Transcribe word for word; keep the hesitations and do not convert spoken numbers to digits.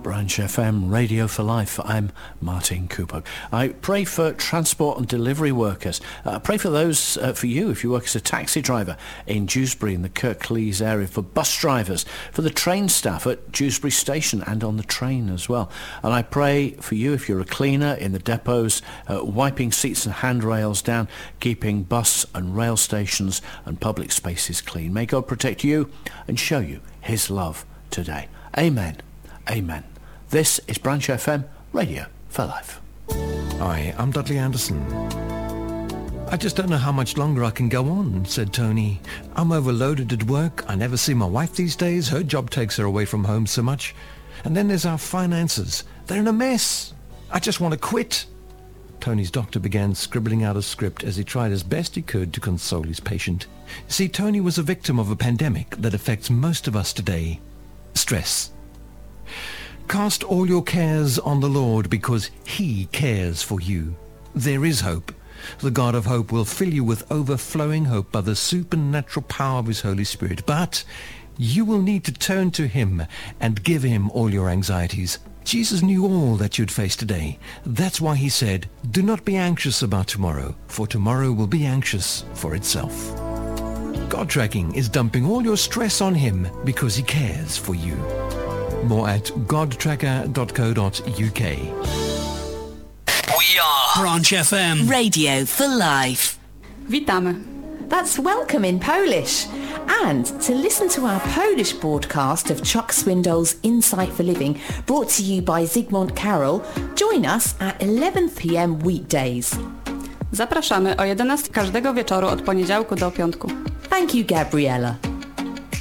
Branch F M, Radio for Life. I'm Martin Cooper. I pray for transport and delivery workers. I uh, pray for those, uh, for you, if you work as a taxi driver in Dewsbury in the Kirklees area, for bus drivers, for the train staff at Dewsbury Station and on the train as well. And I pray for you if you're a cleaner in the depots, uh, wiping seats and handrails down, keeping bus and rail stations and public spaces clean. May God protect you and show you his love today. Amen. Amen. This is Branch F M, Radio for Life. Hi, I'm Dudley Anderson. I just don't know how much longer I can go on, said Tony. I'm overloaded at work. I never see my wife these days. Her job takes her away from home so much. And then there's our finances. They're in a mess. I just want to quit. Tony's doctor began scribbling out a script as he tried as best he could to console his patient. See, Tony was a victim of a pandemic that affects most of us today. Stress. Cast all your cares on the Lord because he cares for you. There is hope. The God of hope will fill you with overflowing hope by the supernatural power of his Holy Spirit. But you will need to turn to him and give him all your anxieties. Jesus knew all that you'd face today. That's why he said, do not be anxious about tomorrow, for tomorrow will be anxious for itself. God Tracking is dumping all your stress on him because he cares for you. More at god tracker dot co dot u k. We are Branch F M, Radio for Life. Witamy. That's welcome in Polish. And to listen to our Polish broadcast of Chuck Swindoll's Insight for Living, brought to you by Zygmunt Carroll, join us at eleven p.m. weekdays. Zapraszamy o jedenastej każdego wieczoru od poniedziałku do piątku. Thank you, Gabriella.